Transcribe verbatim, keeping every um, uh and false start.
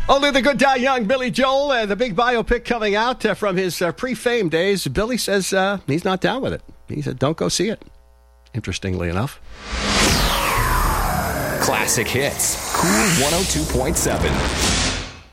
Only the Good Die Young, Billy Joel, uh, the big biopic coming out uh, from his uh, pre-fame days. Billy says uh, he's not down with it. He said, don't go see it. Interestingly enough. Classic hits. Cool one oh two point seven.